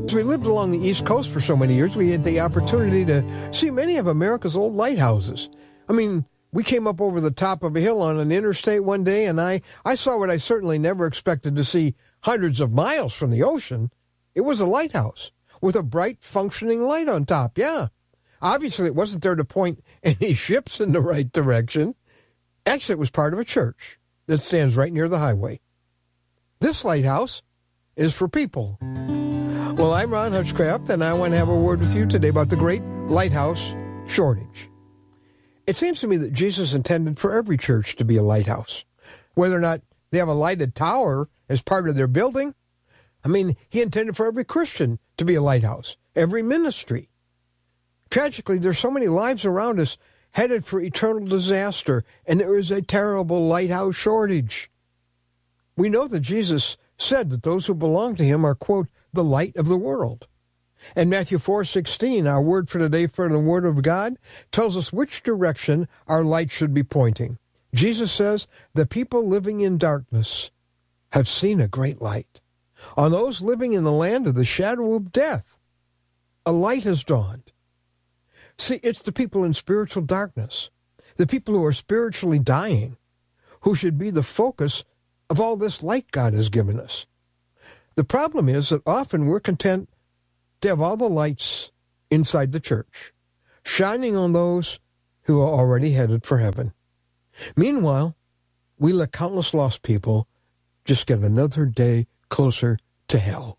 As we lived along the East Coast for so many years, we had the opportunity to see many of America's old lighthouses. I mean, we came up over the top of a hill on an interstate one day, and I saw what I certainly never expected to see hundreds of miles from the ocean. It was a lighthouse with a bright, functioning light on top, yeah. Obviously, it wasn't there to point any ships in the right direction. Actually, it was part of a church that stands right near the highway. This lighthouse is for people. Well, I'm Ron Hutchcraft, and I want to have a word with you today about the great lighthouse shortage. It seems to me that Jesus intended for every church to be a lighthouse. Whether or not they have a lighted tower as part of their building, I mean, he intended for every Christian to be a lighthouse, every ministry. Tragically, there's so many lives around us headed for eternal disaster, and there is a terrible lighthouse shortage. We know that Jesus said that those who belong to him are, quote, the light of the world. And Matthew 4:16, our word for today for the Word of God, tells us which direction our light should be pointing. Jesus says, the people living in darkness have seen a great light. On those living in the land of the shadow of death, a light has dawned. See, it's the people in spiritual darkness, the people who are spiritually dying, who should be the focus of all this light God has given us. The problem is that often we're content to have all the lights inside the church, shining on those who are already headed for heaven. Meanwhile, we let countless lost people just get another day closer to hell.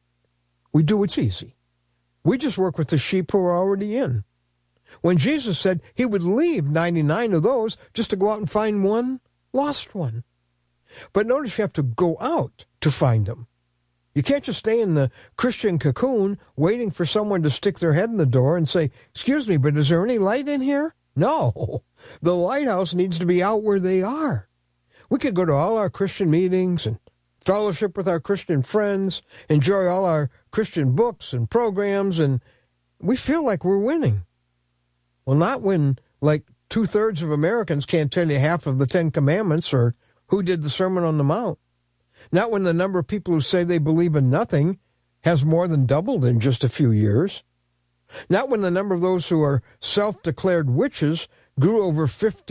We do what's easy. We just work with the sheep who are already in. When Jesus said he would leave 99 of those just to go out and find one lost one. But notice you have to go out to find them. You can't just stay in the Christian cocoon waiting for someone to stick their head in the door and say, excuse me, but is there any light in here? No, the lighthouse needs to be out where they are. We could go to all our Christian meetings and fellowship with our Christian friends, enjoy all our Christian books and programs, and we feel like we're winning. Well, not when, like, 2/3 of Americans can't tell you half of the 10 Commandments or who did the Sermon on the Mount. Not when the number of people who say they believe in nothing has more than doubled in just a few years. Not when the number of those who are self-declared witches grew over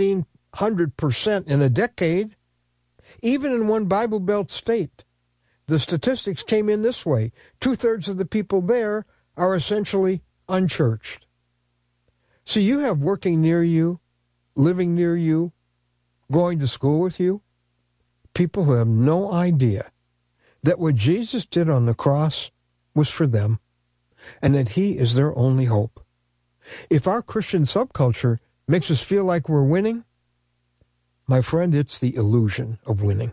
1,500% in a decade. Even in one Bible Belt state, the statistics came in this way. 2/3 of the people there are essentially unchurched. So you have working near you, living near you, going to school with you, people who have no idea that what Jesus did on the cross was for them and that he is their only hope. If our Christian subculture makes us feel like we're winning, my friend, it's the illusion of winning.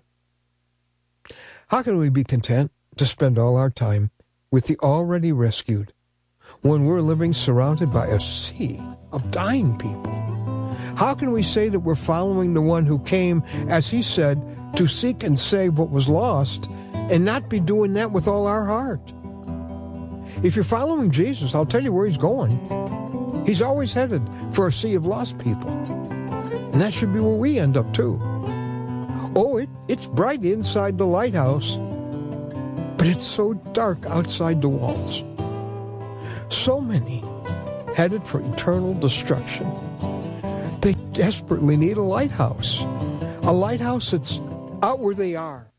How can we be content to spend all our time with the already rescued when we're living surrounded by a sea of dying people? How can we say that we're following the one who came, as he said, to seek and save what was lost, and not be doing that with all our heart? If you're following Jesus, I'll tell you where he's going. He's always headed for a sea of lost people. And that should be where we end up too. Oh, it's bright inside the lighthouse, but it's so dark outside the walls. So many headed for eternal destruction. They desperately need a lighthouse that's out where they are.